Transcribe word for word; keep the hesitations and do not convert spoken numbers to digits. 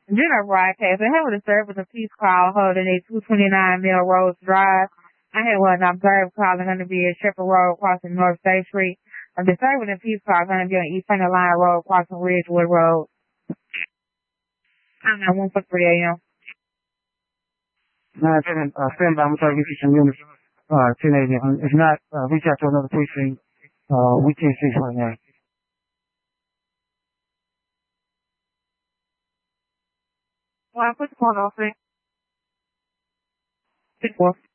General broadcast. I had with a service of peace call holding a two twenty-nine Melrose Drive. I had one observed calling going to be a Shepherd Road crossing North State Street. I'm disturbing the peace call going to be on East Center Line Road crossing Ridgewood Road. I don't know, one for three a.m. nine seven, uh, stand by. I'm trying to get you some units, uh, ten a.m. If not, uh, reach out to another precinct. Uh, we can't see right now. Well, I put the phone off, man. Six four.